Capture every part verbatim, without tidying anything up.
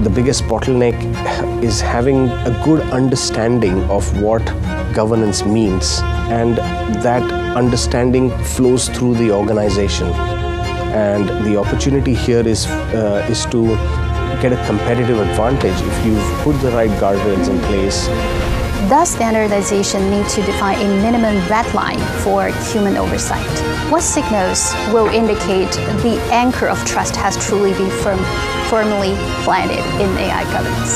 the biggest bottleneck is having a good understanding of what governance means, and that understanding flows through the organization. And the opportunity here is, uh, is to get a competitive advantage if you've put the right guardrails in place. Does standardization need to define a minimum red line for human oversight? What signals will indicate the anchor of trust has truly been firm, firmly planted in A I governance?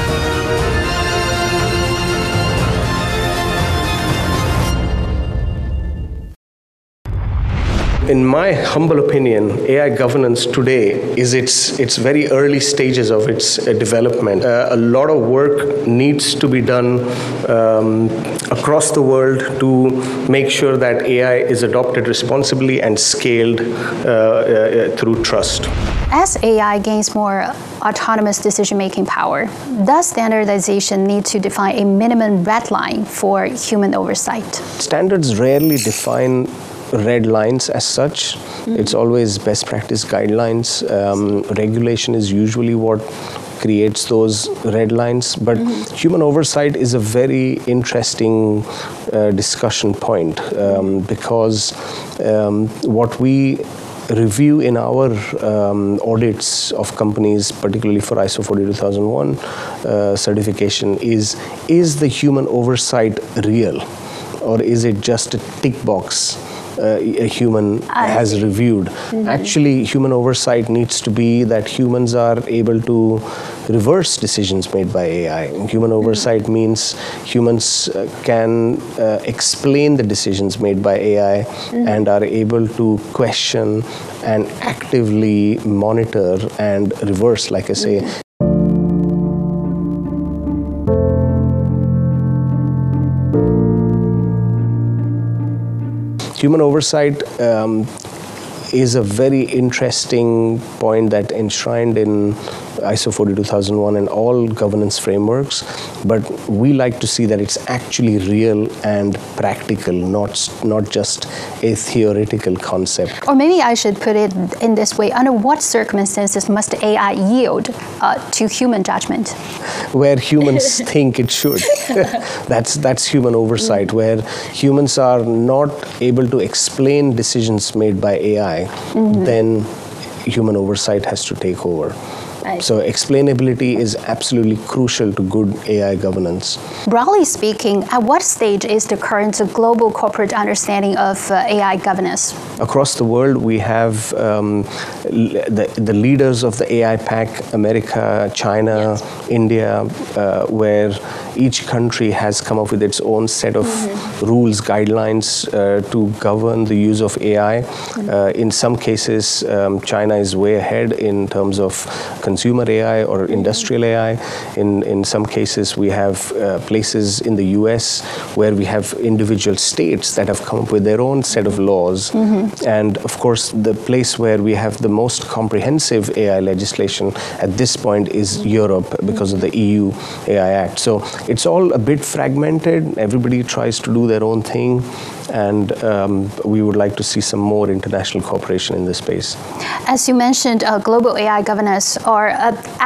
In my humble opinion, A I governance today is its its very early stages of its uh, development. Uh, a lot of work needs to be done um, across the world to make sure that A I is adopted responsibly and scaled uh, uh, through trust. As A I gains more autonomous decision-making power, does standardization need to define a minimum red line for human oversight? Standards rarely define red lines as such. Mm-hmm. It's always best practice guidelines. Um, regulation is usually what creates those red lines, but mm-hmm. human oversight is a very interesting uh, discussion point um, because um, what we review in our um, audits of companies, particularly for I S O forty-two thousand one uh, certification, is is the human oversight real, or is it just a tick box Uh, a human I has see. reviewed? Mm-hmm. Actually, human oversight needs to be that humans are able to reverse decisions made by A I. Human oversight mm-hmm. means humans uh, can uh, explain the decisions made by A I mm-hmm. and are able to question and actively monitor and reverse, like I say. Mm-hmm. Human oversight um, is a very interesting point that enshrined in I S O forty-two thousand one and all governance frameworks, but we like to see that it's actually real and practical, not, not just a theoretical concept. Or maybe I should put it in this way: under what circumstances must A I yield uh, to human judgment? Where humans think it should. that's, that's human oversight, mm-hmm. where humans are not able to explain decisions made by A I, mm-hmm. then human oversight has to take over. So explainability is absolutely crucial to good A I governance. Broadly speaking, at what stage is the current global corporate understanding of uh, A I governance? Across the world, we have um, the, the leaders of the A I Pact, America, China, yes. India, uh, where each country has come up with its own set of mm-hmm. rules, guidelines uh, to govern the use of A I. Mm-hmm. Uh, in some cases, um, China is way ahead in terms of consumer A I or industrial A I. In, in some cases, we have uh, places in the U S where we have individual states that have come up with their own set of laws. Mm-hmm. And of course, the place where we have the most comprehensive A I legislation at this point is mm-hmm. Europe, because of the E U A I Act. So it's all a bit fragmented. Everybody tries to do their own thing. And um, we would like to see some more international cooperation in this space. As you mentioned, uh, global A I governance, or uh,